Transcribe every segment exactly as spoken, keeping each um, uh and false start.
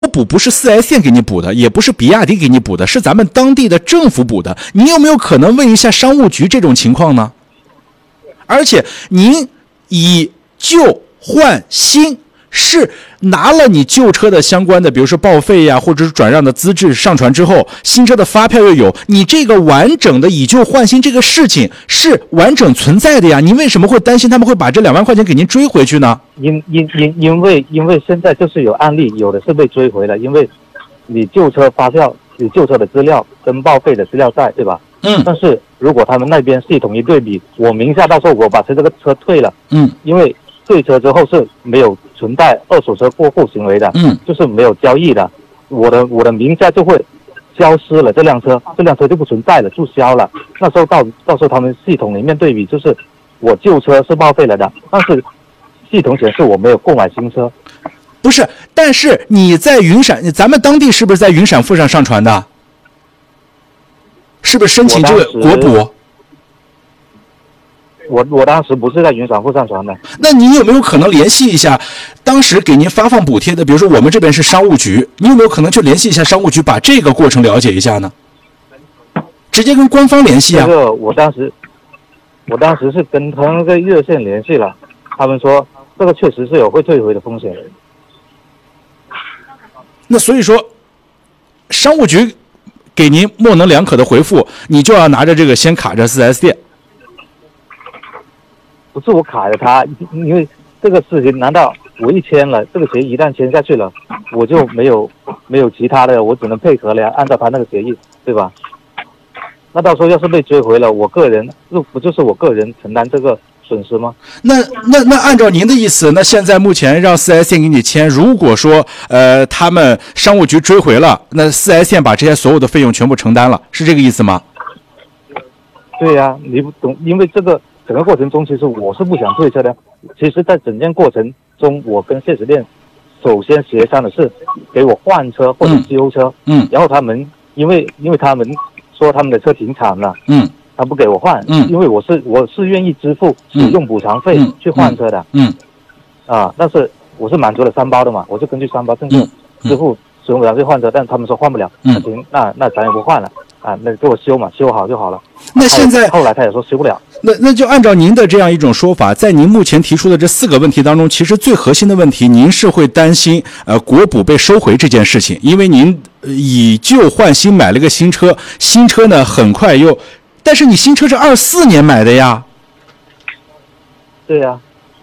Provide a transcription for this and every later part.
补不是 四 S 店给你补的，也不是比亚迪给你补的，是咱们当地的政府补的。你有没有可能问一下商务局这种情况呢？而且您以旧换新是拿了你旧车的相关的，比如说报废呀，或者是转让的资质上传之后，新车的发票又有，你这个完整的以旧换新这个事情是完整存在的呀，您为什么会担心他们会把这两万块钱给您追回去呢？ 因因因因为因为现在就是有案例，有的是被追回了，因为你旧车发票、你旧车的资料跟报废的资料在，对吧？ 嗯。 但是如果他们那边系统一对比，我名下到时候我把这个车退了， 嗯， 因为退车之后是没有存在二手车过户行为的， 嗯， 就是没有交易的，我的我的名下就会消失了，这辆车这辆车就不存在了，注销了。那时候到到时候他们系统里面对比，就是我旧车是报废了的，但是系统显示我没有购买新车。 不是，但是你在云闪，咱们当地是不是在云闪付上上传的？是不是申请这个国补？ 我我当时不是在云闪付上传的。 那你有没有可能联系一下当时给您发放补贴的，比如说我们这边是商务局，你有没有可能去联系一下商务局，把这个过程了解一下呢？直接跟官方联系啊。 这个我当时我当时是跟他那个热线联系了，他们说这个确实是有会退回的风险。 那所以说商务局给您模棱两可的回复，你就要拿着这个先卡着 四 S 店。 不是我卡着他，因为这个事情难道我一签了，这个协议一旦签下去了，我就没有没有其他的，我只能配合了，按照他那个协议，对吧？那到时候要是被追回了，我个人不就是我个人承担这个损失吗？ 那那那按照您的意思，那现在目前让 四 S 店给你签，如果说呃他们商务局追回了，那 四 S 店把这些所有的费用全部承担了，是这个意思吗？ 对呀、啊，你不懂，因为这个整个过程中，其实我是不想退车的。其实，在整件过程中，我跟四 S 店首先协商的是给我换车或者修车， 嗯， 然后他们因为因为他们说他们的车停产了， 嗯， 他不给我换， 嗯， 因为我是我是愿意支付使用补偿费去换车的， 嗯， 嗯啊，但是我是满足了三包的嘛，我就根据三包政策支付使用补偿费换车，但他们说换不了，那行，那那咱也不换了。啊，那给我修嘛，修好就好了。 那现在后来他也说修不了。 那那就按照您的这样一种说法，在您目前提出的这四个问题当中，其实最核心的问题，您是会担心呃国补被收回这件事情，因为您、呃、以旧换新买了个新车，新车呢很快又，但是你新车是二四年买的呀。 对呀、啊。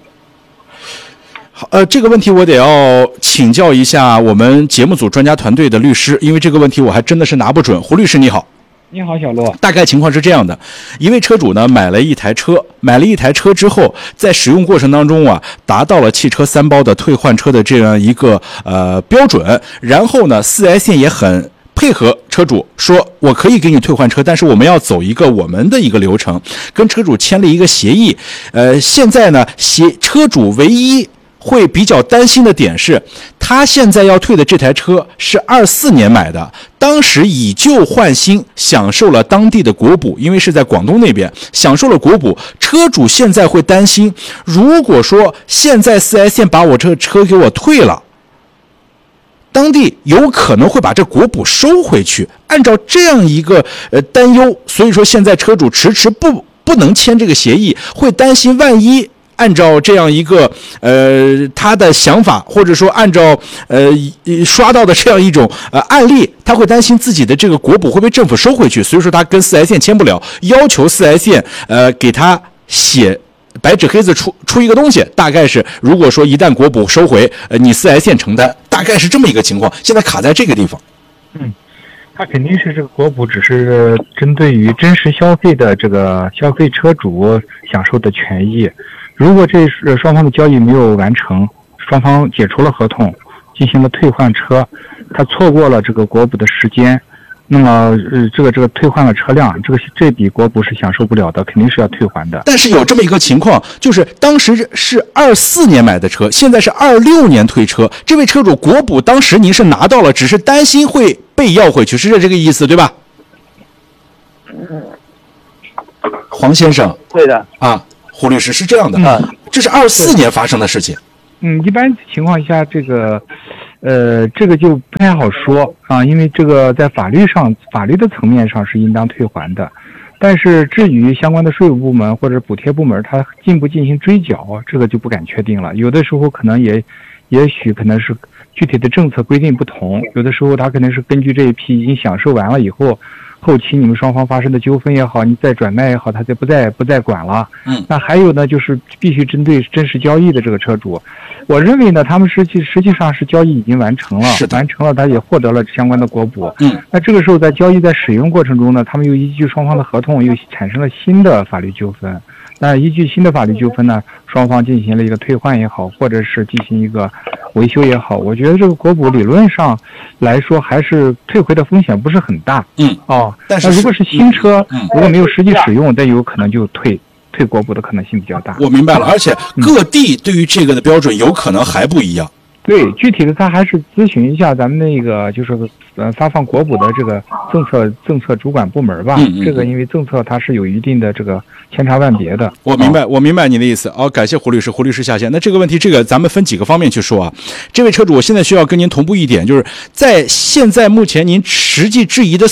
好，呃，这个问题我得要请教一下我们节目组专家团队的律师，因为这个问题我还真的是拿不准。胡律师你好。 你好，小骆。 大概情况是这样的，一位车主呢买了一台车，买了一台车之后，在使用过程当中啊，达到了汽车三包的退换车的这样一个呃标准，然后呢，四 S 店也很配合车主，说我可以给你退换车，但是我们要走一个我们的一个流程，跟车主签了一个协议。呃，现在呢，协车主唯一会比较担心的点是，他现在要退的这台车是二四年买的，当时以旧换新，享受了当地的国补，因为是在广东那边享受了国补。车主现在会担心，如果说现在 四 S 店把我这车给我退了，当地有可能会把这国补收回去。按照这样一个呃担忧，所以说现在车主迟迟不不能签这个协议，会担心万一。按照这样一个呃他的想法，或者说按照呃刷到的这样一种呃案例，他会担心自己的这个国补会被政府收回去，所以说他跟 四 S 店签不了，要求 四 S 店呃给他写白纸黑字出出一个东西，大概是如果说一旦国补收回，呃你 四 S 店承担，大概是这么一个情况。现在卡在这个地方。 嗯。它肯定是这个国补只是针对于真实消费的这个消费车主享受的权益。如果这是双方的交易没有完成，双方解除了合同，进行了退换车，他错过了这个国补的时间，那么呃这个这个退换了车辆，这个这笔国补是享受不了的，肯定是要退还的。 但是有这么一个情况，就是当时是二四年买的车，现在是二六年退车，这位车主国补当时您是拿到了，只是担心会被要回去，是这这个意思对吧？黄先生。 对的。 啊，胡律师是这样的，嗯、这是二四年发生的事情。 嗯，一般情况下，这个呃，这个就不太好说啊，因为这个在法律上、法律的层面上是应当退还的，但是至于相关的税务部门或者补贴部门，它进不进行追缴，这个就不敢确定了。有的时候可能也，也许可能是具体的政策规定不同，有的时候它可能是根据这一批已经享受完了以后，后期你们双方发生的纠纷也好，你再转卖也好，他就不再不再管了。 嗯， 那还有呢，就是必须针对真实交易的这个车主，我认为呢，他们实际实际上是交易已经完成了，完成了，他也获得了相关的国补。 嗯， 那这个时候在交易在使用过程中呢，他们又依据双方的合同又产生了新的法律纠纷。那依据新的法律纠纷呢，双方进行了一个退换也好，或者是进行一个维修也好，我觉得这个国补理论上来说还是退回的风险不是很大。 嗯， 哦， 但是那如果是新车， 嗯， 如果没有实际使用，那有可能就退退国补的可能性比较大。 我明白了，而且各地对于这个的标准有可能还不一样。 对，具体的他还是咨询一下咱们那个就是呃发放国补的这个政策政策主管部门吧。 嗯嗯， 这个因为政策它是有一定的这个千差万别的。 我明白， 哦、 我明白你的意思。哦，感谢胡律师，胡律师下线。那这个问题，这个咱们分几个方面去说啊。这位车主，我现在需要跟您同步一点，就是在现在目前您实际质疑的